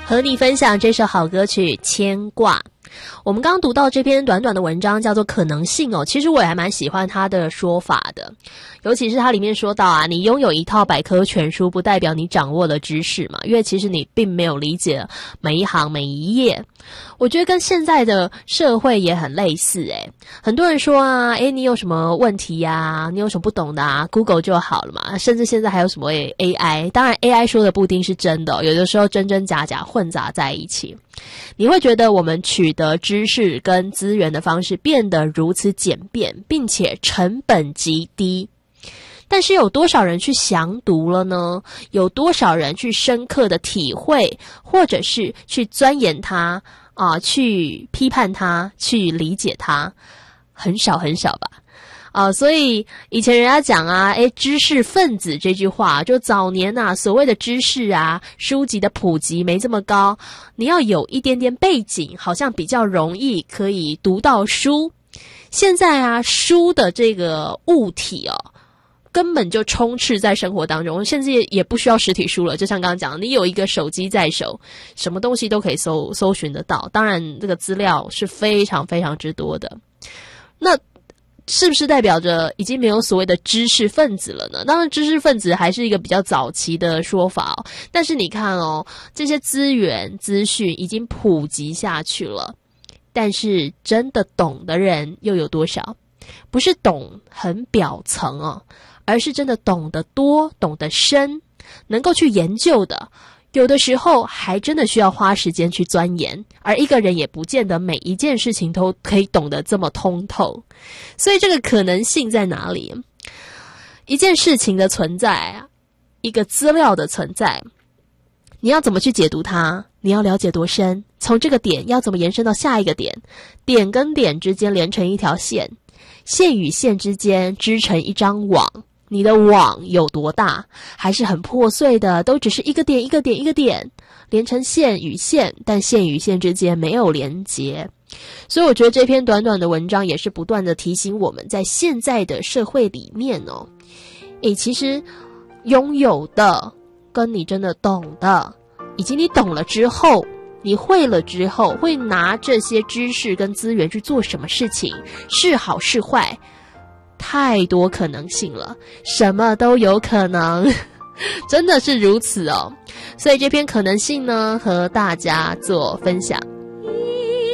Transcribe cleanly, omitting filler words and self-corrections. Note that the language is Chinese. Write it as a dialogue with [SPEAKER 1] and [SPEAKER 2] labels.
[SPEAKER 1] 和你分享这首好歌曲《牵挂》。我们刚刚读到这篇短短的文章叫做可能性哦，其实我也还蛮喜欢他的说法的，尤其是他里面说到啊，你拥有一套百科全书不代表你掌握了知识嘛，因为其实你并没有理解每一行每一页。我觉得跟现在的社会也很类似诶，很多人说啊，你有什么问题啊，你有什么不懂的啊 Google 就好了嘛，甚至现在还有什么 AI， 当然 AI 说的不一定是真的，有的时候真真假假混杂在一起。你会觉得我们取得知识跟资源的方式变得如此简便，并且成本极低。但是有多少人去详读了呢？有多少人去深刻的体会，或者是去钻研它去批判它，去理解它？很少很少吧。所以以前人家讲啊，知识分子这句话，就早年啊，所谓的知识啊，书籍的普及没这么高，你要有一点点背景，好像比较容易可以读到书。现在啊，书的这个物体根本就充斥在生活当中，甚至也不需要实体书了。就像刚刚讲，你有一个手机在手，什么东西都可以搜寻得到。当然，这个资料是非常非常之多的。那是不是代表着已经没有所谓的知识分子了呢？当然，知识分子还是一个比较早期的说法但是你看这些资源资讯已经普及下去了，但是真的懂的人又有多少？不是懂很表层而是真的懂得多，懂得深，能够去研究的，有的时候还真的需要花时间去钻研，而一个人也不见得每一件事情都可以懂得这么通透。所以这个可能性在哪里？一件事情的存在，一个资料的存在，你要怎么去解读它？你要了解多深？从这个点要怎么延伸到下一个点？点跟点之间连成一条线，线与线之间织成一张网。你的网有多大？还是很破碎的，都只是一个点一个点一个点连成线与线，但线与线之间没有连结。所以我觉得这篇短短的文章也是不断的提醒我们，在现在的社会里面其实拥有的跟你真的懂的，以及你懂了之后，你会了之后，会拿这些知识跟资源去做什么事情，是好是坏，太多可能性了，什么都有可能真的是如此所以这篇可能性呢，和大家做分享。